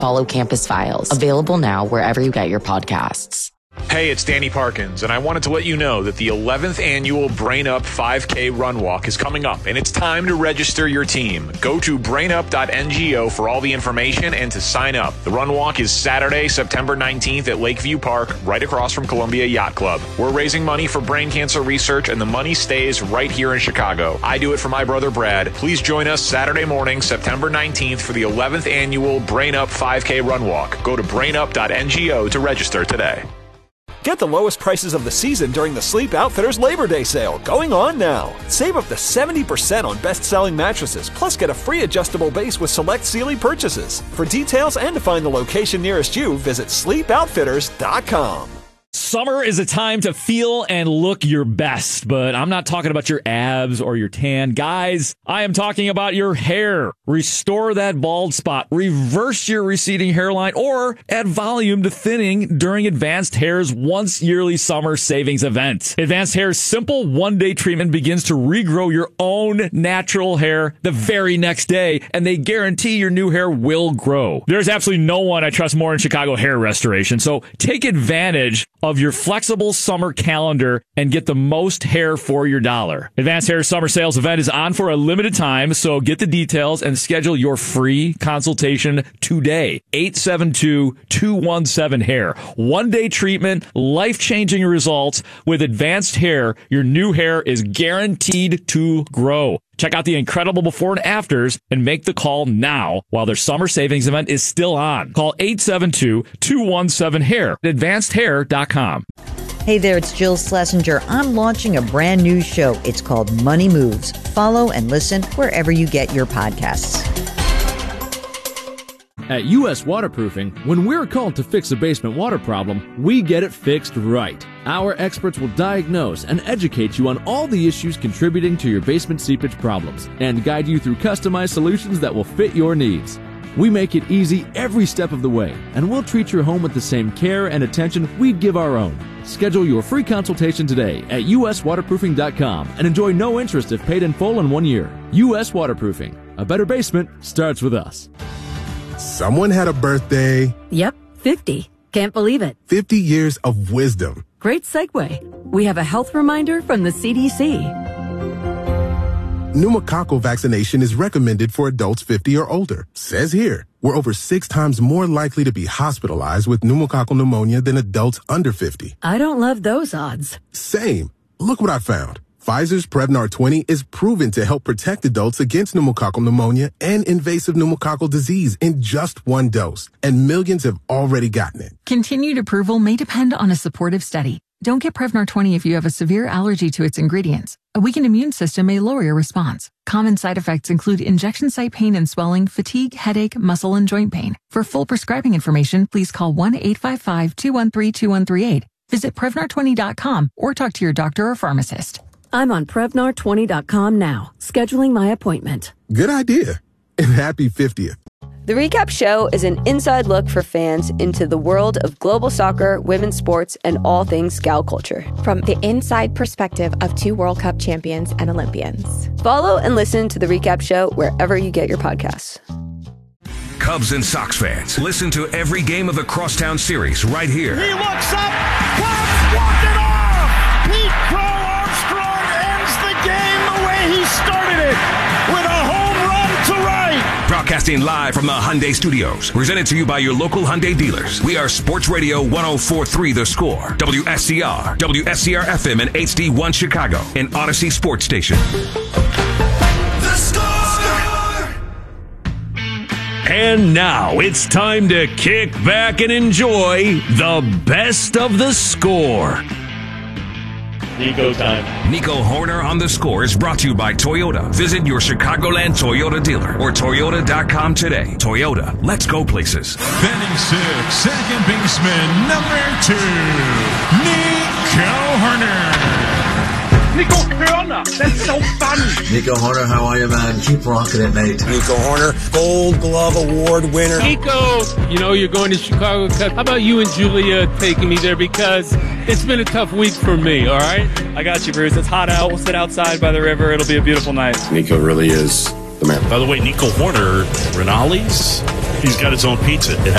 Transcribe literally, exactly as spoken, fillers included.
Follow Campus Files, available now wherever you get your podcasts. Hey, it's Danny Parkins, and I wanted to let you know that the eleventh annual Brain Up five K Run Walk is coming up, and it's time to register your team. Go to brain up dot n g o for all the information and to sign up. The Run Walk is Saturday, September nineteenth at Lakeview Park, right across from Columbia Yacht Club. We're raising money for brain cancer research, and the money stays right here in Chicago. I do it for my brother Brad. Please join us Saturday morning, September nineteenth for the eleventh annual Brain Up five K Run Walk. Go to brain up dot n g o to register today. Get the lowest prices of the season during the Sleep Outfitters Labor Day sale, going on now. Save up to seventy percent on best-selling mattresses, plus get a free adjustable base with select Sealy purchases. For details and to find the location nearest you, visit sleep outfitters dot com. Summer is a time to feel and look your best, but I'm not talking about your abs or your tan. Guys, I am talking about your hair. Restore that bald spot, reverse your receding hairline, or add volume to thinning during Advanced Hair's once yearly summer savings event. Advanced Hair's simple one-day treatment begins to regrow your own natural hair the very next day, and they guarantee your new hair will grow. There's absolutely no one I trust more in Chicago hair restoration, so take advantage of your flexible summer calendar and get the most hair for your dollar. Advanced Hair Summer Sales event is on for a limited time, so get the details and schedule your free consultation today. eight seven two, two one seven, hair. One-day treatment, life-changing results. With Advanced Hair, your new hair is guaranteed to grow. Check out the incredible before and afters and make the call now while their summer savings event is still on. Call eight seven two, two one seven, hair at advanced hair dot com. Hey there, it's Jill Schlesinger. I'm launching a brand new show. It's called Money Moves. Follow and listen wherever you get your podcasts. At U S Waterproofing, when we're called to fix a basement water problem, we get it fixed right. Our experts will diagnose and educate you on all the issues contributing to your basement seepage problems and guide you through customized solutions that will fit your needs. We make it easy every step of the way, and we'll treat your home with the same care and attention we'd give our own. Schedule your free consultation today at U S waterproofing dot com and enjoy no interest if paid in full in one year. U S Waterproofing. A better basement starts with us. Someone had a birthday. Yep, fifty. Can't believe it. fifty years of wisdom. Great segue. We have a health reminder from the C D C. Pneumococcal vaccination is recommended for adults fifty or older. Says here, we're over six times more likely to be hospitalized with pneumococcal pneumonia than adults under fifty. I don't love those odds. Same. Look what I found. Pfizer's Prevnar twenty is proven to help protect adults against pneumococcal pneumonia and invasive pneumococcal disease in just one dose, and millions have already gotten it. Continued approval may depend on a supportive study. Don't get Prevnar twenty if you have a severe allergy to its ingredients. A weakened immune system may lower your response. Common side effects include injection site pain and swelling, fatigue, headache, muscle, and joint pain. For full prescribing information, please call one eight five five, two one three, two one three eight. Visit Prevnar twenty dot com or talk to your doctor or pharmacist. I'm on Prevnar twenty dot com now, scheduling my appointment. Good idea. And happy fiftieth. The Recap Show is an inside look for fans into the world of global soccer, women's sports, and all things gal culture. From the inside perspective of two World Cup champions and Olympians. Follow and listen to The Recap Show wherever you get your podcasts. Cubs and Sox fans, listen to every game of the Crosstown Series right here. He looks up, Cubs walk it off! Pete Crow Armstrong ends the game the way he started it, with a home run to right. Broadcasting live from the Hyundai Studios. Presented to you by your local Hyundai dealers. We are Sports Radio one oh four point three The Score. W S C R, W S C R F M and H D one Chicago. And Odyssey Sports Station. The Score! And now it's time to kick back and enjoy the best of The Score. Nico time. Nico Horner on The Score is brought to you by Toyota. Visit your Chicagoland Toyota dealer or Toyota dot com today. Toyota, let's go places. Batting six, second baseman, number two, Nico Horner. Nico Horner, that's so fun. Nico Horner, how are you, man? Keep rocking it, mate. Nico Horner, Gold Glove Award winner. Nico, you know you're going to Chicago Cup. How about you and Julia taking me there, because it's been a tough week for me, all right? I got you, Bruce. It's hot out. We'll sit outside by the river. It'll be a beautiful night. Nico really is the man. By the way, Nico Horner, Renali's He's got his own pizza. It